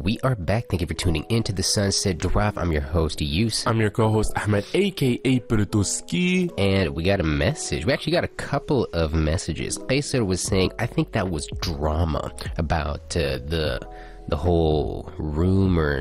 we are back. Thank you for tuning into the Sunset Drive. I'm your host, Yus. I'm your co-host, Ahmed, aka Pertuski. And we got a message. We actually got a couple of messages. Qaisar was saying, I think that was drama about the whole rumor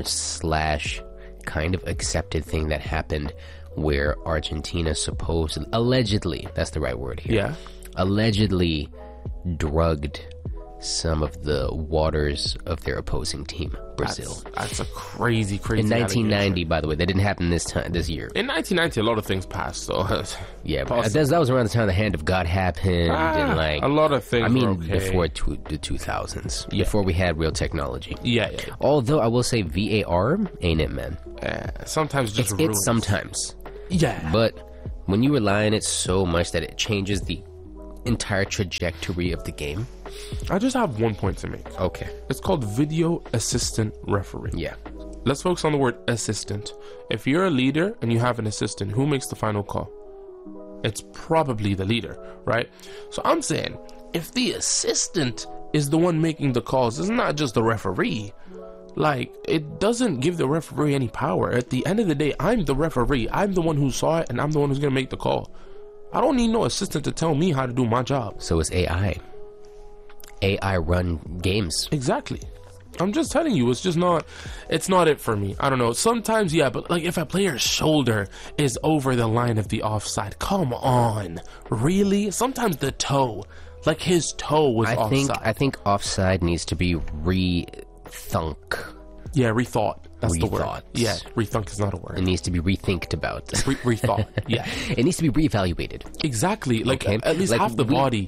/ kind of accepted thing that happened where Argentina allegedly, that's the right word here. Yeah. Allegedly drugged some of the waters of their opposing team, Brazil. That's a crazy in 1990, by the way. That didn't happen this year. In 1990, a lot of things passed, so yeah, but that was around the time the hand of God happened, and like a lot of things. I mean, were okay. before the 2000s, before we had real technology. Yeah. Although I will say VAR ain't it, man. Sometimes just it's sometimes. Yeah. But when you rely on it so much that it changes the entire trajectory of the game. I just have one point to make. Okay. It's called video assistant referee. Yeah. Let's focus on the word assistant. If you're a leader and you have an assistant, who makes the final call? It's probably the leader, right? So I'm saying, if the assistant is the one making the calls, it's not just the referee. Like, it doesn't give the referee any power. At the end of the day, I'm the referee. I'm the one who saw it, and I'm the one who's going to make the call. I don't need no assistant to tell me how to do my job. So it's AI. AI run games. Exactly. I'm just telling you, it's not it for me. I don't know. Sometimes, yeah, but like if a player's shoulder is over the line of the offside, come on. Really? Sometimes the toe, like his toe was offside. I think offside needs to be rethunk. Yeah, rethought. That's the word. Yeah, rethunk is not a word. It needs to be rethinked about. Rethought, yeah. It needs to be reevaluated. Exactly. Like, okay. At least like half the body.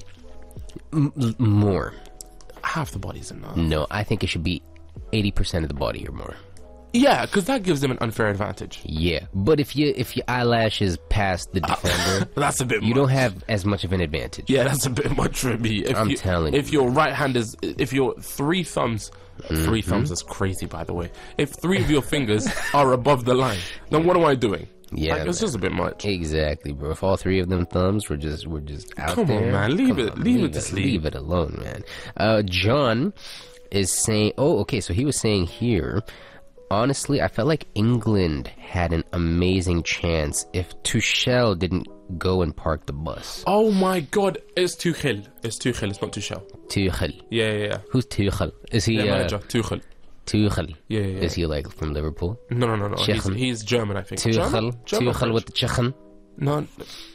More. Half the body's enough. No, I think it should be 80% of the body or more. Yeah, because that gives them an unfair advantage. Yeah, but if your eyelash is past the defender, that's a bit much. You don't have as much of an advantage. Yeah, that's a bit much for me. I'm telling you. If your right hand is, if your three thumbs is crazy, by the way. If three of your fingers are above the line, then what am I doing? Yeah, like, it's just a bit much. Exactly, bro. If all three of them thumbs were just out Come there, on, man, leave it to sleep. Leave it alone, man. John is saying, so he was saying here, honestly, I felt like England had an amazing chance if Tuchel didn't go and park the bus. Oh my God, it's Tuchel. It's not Tuchel. Tuchel. Yeah. Who's Tuchel? Is he manager? Tuchel. Yeah. Is he like from Liverpool? No. He's German, I think. Tuchel with the Chechen. No,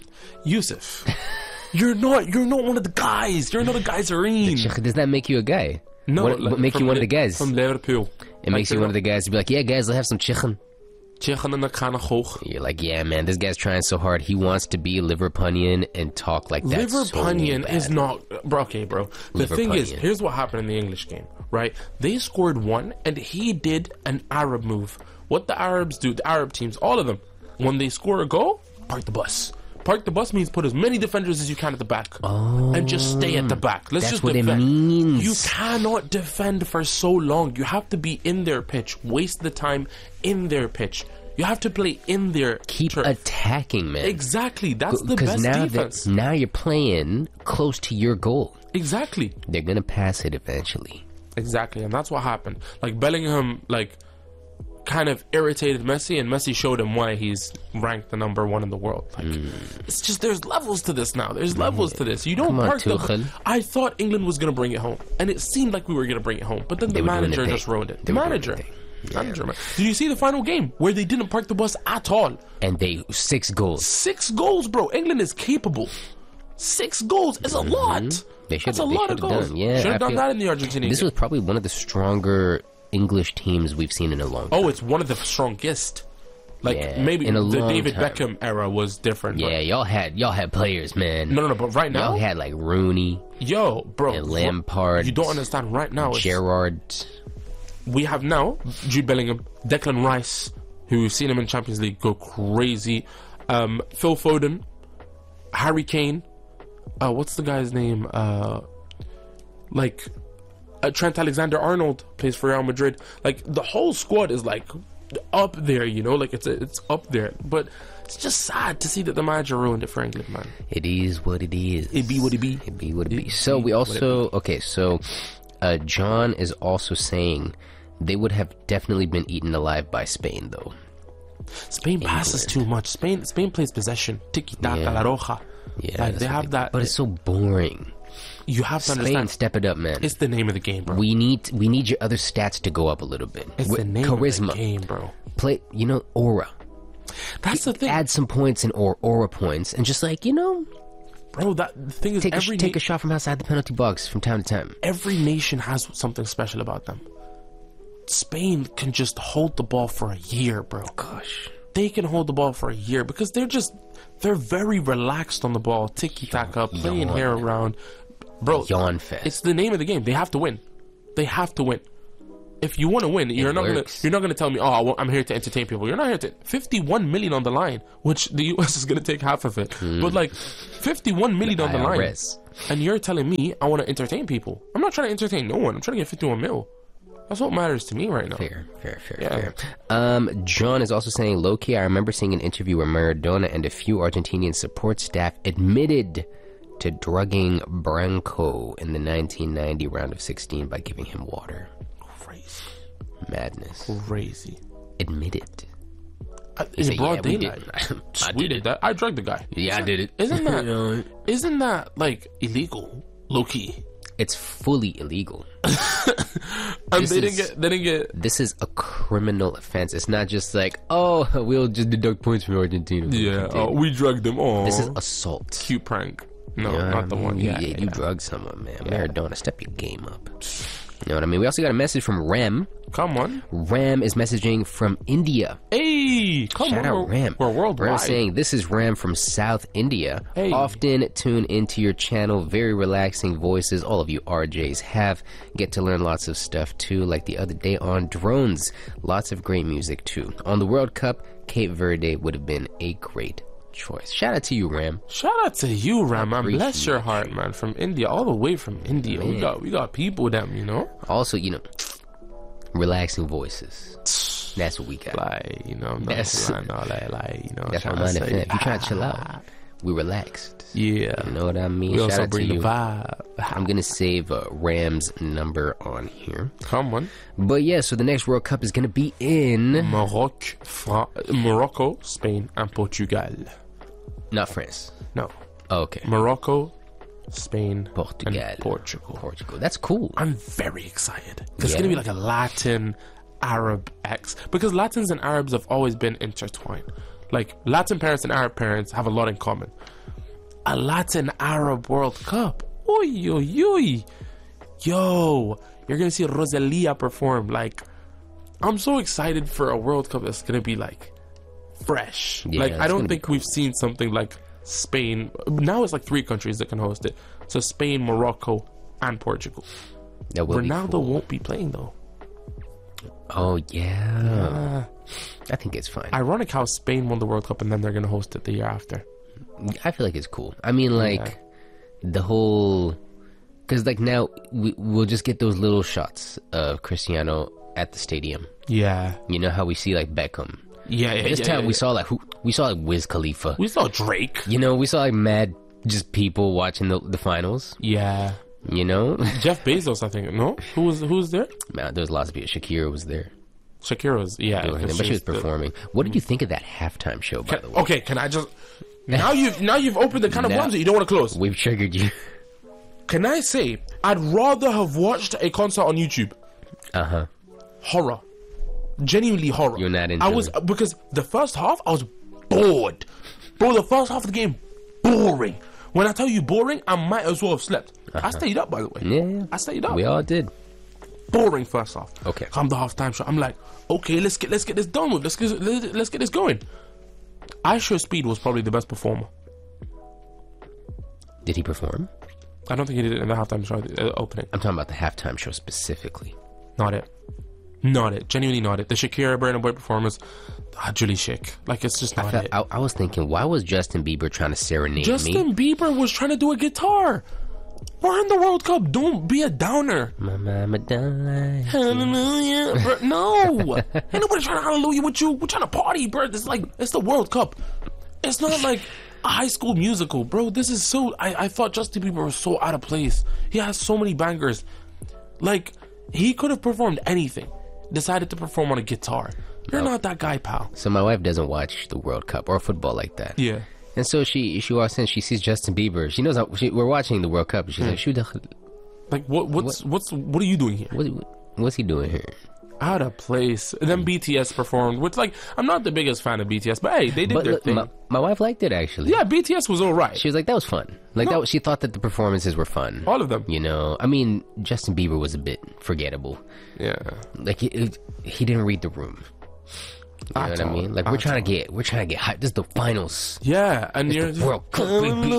Yusuf. You're not one of the guys. You're not a guyserine. Does that make you a guy? No, what make you one of the guys? From Liverpool. It makes you one of the guys to be like, yeah, guys, let's have some chicken. Chicken and a kind of hoog. You're like, yeah, man, this guy's trying so hard. He wants to be Liverpudlian and talk like that. Liverpudlian is not, bro. Okay, bro. The thing is, here's what happened in the English game, right? They scored one, and he did an Arab move. What the Arabs do, the Arab teams, all of them, when they score a goal, park the bus. Park the bus means put as many defenders as you can at the back and just stay at the back. Let's just defend. That's what it means. You cannot defend for so long. You have to be in their pitch. Waste the time in their pitch. You have to play in their Keep turf. Attacking, man. Exactly. That's the best defense. Now you're playing close to your goal. Exactly. They're going to pass it eventually. Exactly. And that's what happened. Like Bellingham, kind of irritated Messi, and Messi showed him why he's ranked the number one in the world. It's just, there's levels to this now. There's levels to this. You don't park the... I thought England was going to bring it home, and it seemed like we were going to bring it home, but then the manager just ruined it. The manager. Did you see the final game where they didn't park the bus at all? And 6 goals. 6 goals, bro. England is capable. 6 goals is a lot. That's a lot of goals. Should have done that in the Argentinian game. This was probably one of the stronger English teams we've seen in a long time. Oh, it's one of the strongest. Maybe in a the long David time. Beckham era was different. Yeah, y'all had players, man. No, but right now y'all had like Rooney. Yo, bro, and Lampard. You don't understand. Right now, Gerrard. We have now Jude Bellingham, Declan Rice, who we've seen him in Champions League go crazy. Phil Foden, Harry Kane. What's the guy's name? Trent Alexander-Arnold plays for Real Madrid. Like, the whole squad is like up there, you know, like it's up there. But it's just sad to see that the manager ruined it for England, man. It is what it is. It be what it be. It be what it be. So we also John is also saying They would have definitely been eaten alive by Spain, though. Spain passes too much. Spain plays possession, tiki taka, Yeah. la roja. Yeah, Like that's they what have that. But it's so boring. You have to Spain, understand. step it up, man. It's the name of the game, bro. We need your other stats to go up a little bit. It's the name Charisma, of the game, bro. play, aura. That's the thing, Add some points and aura points, and just like bro. That the thing is, take a shot from outside the penalty box from time to time. every nation has something special about them. Spain can just hold the ball for a year, bro. Gosh, They can hold the ball for a year because they're very relaxed on the ball, tiki taka, playing yawn. hair around, bro. yawn fest. It's the name of the game. They have to win. They have to win. If you want to win, you're not gonna tell me, oh, I'm here to entertain people. You're not here to. 51 million on the line, which the US is gonna take half of it. But like, 51 million on the line, IRS. and you're telling me I want to entertain people. I'm not trying to entertain no one. I'm trying to get 51 mil. That's what matters to me right now. Fair. Yeah. John is also saying, low-key, I remember seeing an interview where Maradona and a few Argentinian support staff admitted to drugging Branco in the 1990 round of 16 by giving him water. Crazy. Madness. Crazy. Admitted. In said, broad "Yeah, we daylight. did." I We did did it. that. I drugged the guy. Yeah, I did it. Isn't that like illegal? Low key. It's fully illegal. And This they is- didn't get. This is a criminal offense. It's not just like, oh, we'll just deduct points from Argentina. Yeah, we drugged them all. This is assault. cute prank. No, You know what not I the mean? one. You drugged someone, man. Maradona, step your game up. You know what I mean? We also got a message from Ram. Come on. Ram is messaging from India. Hey, come Shout on. out Ram. We're worldwide. Ram saying, this is Ram from South India. Hey. Often tune into your channel. Very relaxing voices. All of you RJs have. Get to learn lots of stuff too, like the other day on drones. Lots of great music too. On the World Cup, Cape Verde would have been a great choice. Shout out to you, Ram. Shout out to you, Ram, man. Bless Appreciate your heart, man. From India, all the way from India. We got people them, you know. Also, relaxing voices. That's what we got. Like, you know, That's- like, you know. That's how tryna mine say, FM. If you trying to chill out, we relaxed. Yeah. You know what I mean? We Shout also out to bring the you. vibe. I'm gonna save Ram's number on here. Come on. But yeah, so the next World Cup is gonna be in Morocco, Spain, and Portugal. not France. No. Oh, okay. Morocco, Spain, Portugal. and Portugal. Portugal. That's cool. I'm very excited. It's Yeah. going to be like a Latin Arab X. Because Latins and Arabs have always been intertwined. Like, Latin parents and Arab parents have a lot in common. A Latin Arab World Cup. Oy, oy, oy. Yo, you're going to see Rosalia perform. Like, I'm so excited for a World Cup that's going to be, like, fresh. Yeah, like, it's I don't gonna be think we've seen something like Spain. Now it's like 3 countries that can host it. So Spain, Morocco, and Portugal. That will be Ronaldo cool. won't be playing though. Oh yeah. I think it's fine. Ironic how Spain won the World Cup and then they're going to host it the year after. I feel like it's cool. I mean, like the whole, because like now we'll just get those little shots of Cristiano at the stadium. Yeah. You know how we see like Beckham. Yeah. This time we saw like Wiz Khalifa. We saw Drake. You know, we saw like mad just people watching the finals. Yeah. You know, Jeff Bezos, I think. No? Who was there? man, there was lots of people. Shakira was there, Shakira was, yeah. doing it, but she was performing. What did you think of that halftime show? By the way, Okay, can I just... Now you've opened the can of Now- worms that you don't want to close. we've triggered you. Can I say, I'd rather have watched a concert on YouTube. Horror. Genuinely horror. You're not into I was, because the first half, I was bored. Bro, the first half of the game, boring. When I tell you boring, I might as well have slept. I stayed up, by the way. Yeah, I stayed up. we all did. Boring first half. Okay. Come the halftime show. I'm like, okay, let's get this done with. Let's get this going. Aisha Speed was probably the best performer. Did he perform? I don't think he did it in the halftime show opening. I'm talking about the halftime show specifically. Not it. Not it. Genuinely not it. The Shakira Burna Boy performance, Julie Chick. Like, it's just not it. I was thinking, why was Justin Bieber trying to serenade me? Justin Bieber was trying to do a guitar. We're in the World Cup. Don't be a downer. My mama died. Hallelujah. Bro, no. Ain't nobody trying to hallelujah with you. We're trying to party, bro. It's the World Cup. It's not like a High School Musical, bro. This is so... I thought Justin Bieber was so out of place. He has so many bangers. Like, he could have performed anything. decided to perform on a guitar. You're not that guy, pal. So my wife doesn't watch the World Cup or football like that. Yeah. And so she walks in, she sees Justin Bieber. She knows we're watching the World Cup. And she's like, "Shoo dakhil." Like, what are you doing here? What's he doing here? Out of place. And then BTS performed, which, like, I'm not the biggest fan of BTS, but hey, they did their thing. My wife liked it, actually. Yeah, BTS was alright. She was like, that was fun. Like, she thought that the performances were fun. All of them. You know, I mean, Justin Bieber was a bit forgettable. Yeah. Like, he didn't read the room. You know what I mean? Like, we're trying to get hyped. This is the finals. Yeah, and you're the World Cup.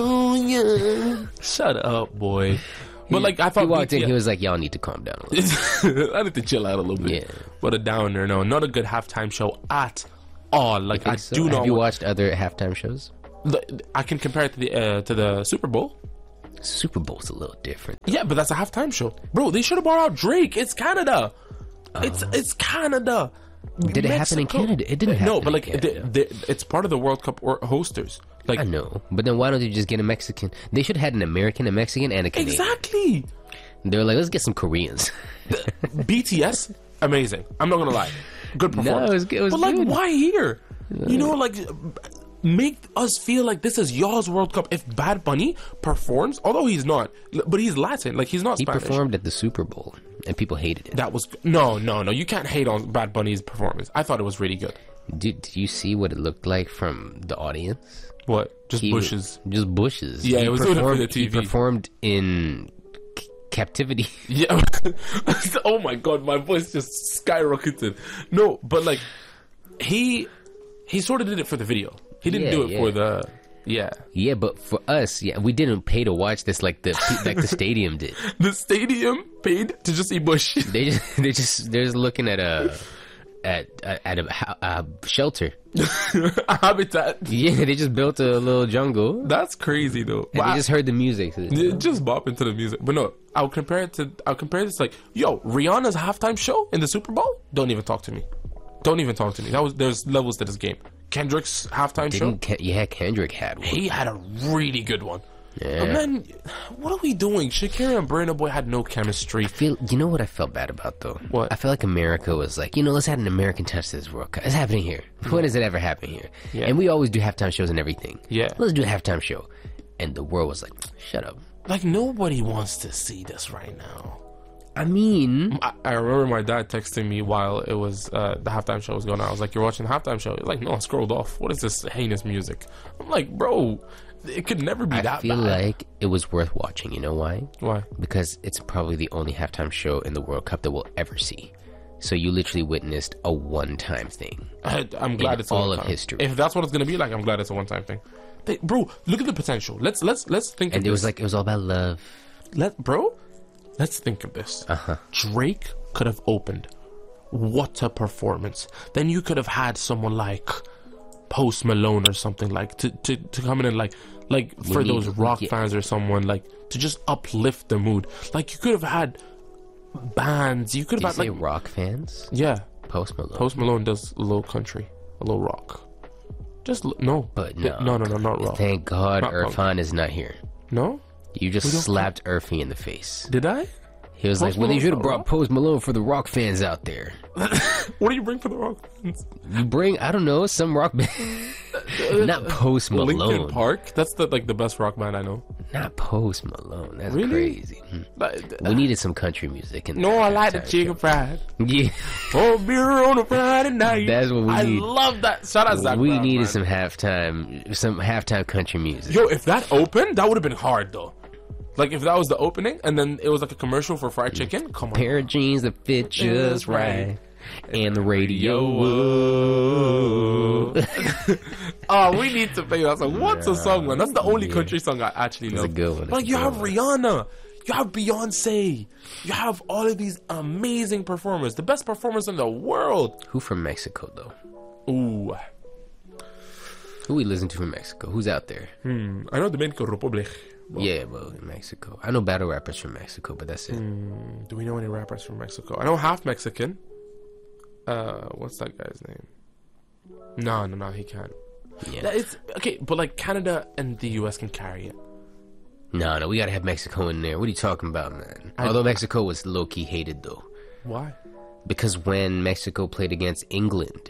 Shut up, boy. But like, I thought he walked in, he was like, y'all need to calm down a little. I need to chill out a little bit. Yeah. What a downer. No, not a good halftime show at all. Like, I so? do not. Have you watched other halftime shows? I can compare it to the Super Bowl. Super Bowl's a little different. Yeah, but that's a halftime show, bro. They should have brought out Drake. It's Canada. It's Canada. Did it happen in Canada? It didn't happen. No, but like, in Canada. it's part of the World Cup hosters. Like, I know, but then why don't you just get a Mexican? They should have had an American, a Mexican, and a Canadian. Exactly. They were like, let's get some Koreans. BTS, amazing. I'm not gonna lie, good performance. No, it was good. But like, why here? You know, like, make us feel like this is y'all's World Cup. If Bad Bunny performs, although he's not, but he's Latin, like he's not He Spanish. performed at the Super Bowl, and people hated it. That was no. You can't hate on Bad Bunny's performance. I thought it was really good. Did you see what it looked like from the audience? What? Just bushes. Just bushes. Yeah, it was doing it for the He TV. performed in captivity. Yeah. Oh my god, my voice just skyrocketed. No, but like, he sort of did it for the video. He didn't do it for the. Yeah. Yeah, but for us, we didn't pay to watch this like the stadium did. The stadium paid to just see Bush. They're just looking at a shelter. A habitat. Yeah, they just built a little jungle. That's crazy though. And they just heard the music. So just bop into the music. But no, I'll compare this like, yo, Rihanna's halftime show in the Super Bowl? Don't even talk to me. There's levels to this game. Kendrick's halftime show? Kendrick had one. He had a really good one. Yeah. And then, what are we doing? Shakira and Burna Boy had no chemistry. You know what I felt bad about though? What? I feel like America was like, let's add an American touch to this World Cup. It's happening here. When does it ever happen here? Yeah. And we always do halftime shows and everything. Yeah. Let's do a halftime show. And the world was like, shut up. Like, nobody wants to see this right now. I mean, I remember my dad texting me while it was the halftime show was going on. I was like, "You're watching the halftime show?" He's like, "No, I scrolled off. What is this heinous music?" I'm like, "Bro, it could never be that bad." I feel like it was worth watching. You know why? Why? Because it's probably the only halftime show in the World Cup that we'll ever see. So you literally witnessed a one-time thing. I'm glad it's all of history. If that's what it's gonna be like, I'm glad it's a one-time thing. Bro, look at the potential. Let's think. And it was all about love. Let's think of this. Drake could have opened. What a performance. Then you could have had someone like Post Malone or something like to come in and like for those rock fans or someone like to just uplift the mood. Like you could have had bands. You could have had like rock fans. Yeah. Post Malone does a little country, a little rock. Just no. But no, not rock. Thank God Not Irfan is not here. No. You just slapped Irfie in the face. Did I? He was like, well, they should have brought Post Malone for the rock fans out there. What do you bring for the rock fans? You bring, I don't know, some rock band. Not Post Malone. Linkin Park? That's the best rock band I know. Not Post Malone. That's really? crazy. We needed some country music. No, I like the chicken fried. Yeah. Oh, beer on a Friday night. That's what we need. I love that. Shout out Zach We Brown, needed man. some halftime country music. Yo, if that opened, that would have been hard though. Like if that was the opening and then it was like a commercial for fried chicken. Come on. Pair of jeans that fit just right. And the radio. Oh, we need to play that song. What's a song, man? That's the only country song I actually know. It's a good one. Like you have Rihanna, you have Beyonce, you have all of these amazing performers, the best performers in the world. Who from Mexico though? Ooh. Who we listen to from Mexico? Who's out there? I know Dominican Republic. Yeah, well, in Mexico. I know battle rappers from Mexico, but that's it. Do we know any rappers from Mexico? I know half Mexican. What's that guy's name? No, he can't. Yeah. It's okay, but like Canada and the US can carry it. No, we gotta have Mexico in there. What are you talking about, man? Although Mexico was low-key hated, though. Why? because when Mexico played against England,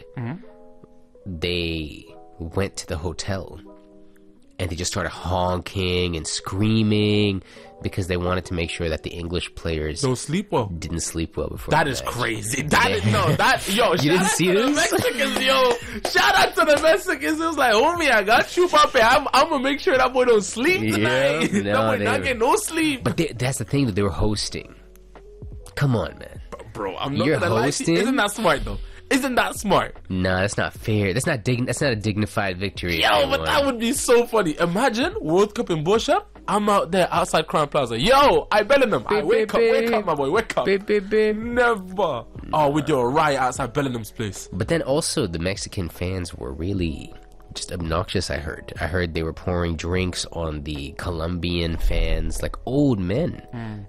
they went to the hotel and they just started honking and screaming because they wanted to make sure that the English players Don't sleep well. didn't sleep well before. That the is match. crazy. That is no. That yo. You didn't see The this? Mexicans, yo. Shout out to the Mexicans. It was like, homie, I got you, papi. I'm gonna make sure that boy don't sleep tonight. Yeah, that boy no, not they- getting no sleep. But that's the thing that they were hosting. Come on, man. Bro, I'm not You're gonna lie to hosting? you. Isn't that smart though? Isn't that smart? Nah, that's not fair. That's not a dignified victory. Yo, if they but won. that would be so funny. Imagine World Cup in Bushap. I'm out there outside Crown Plaza. Yo, I Bellingham. I wake up, my boy, wake up. Beep, beep, beep. Never. Oh, we do a riot outside Bellingham's place. But then also the Mexican fans were really just obnoxious. I heard they were pouring drinks on the Colombian fans, like old men.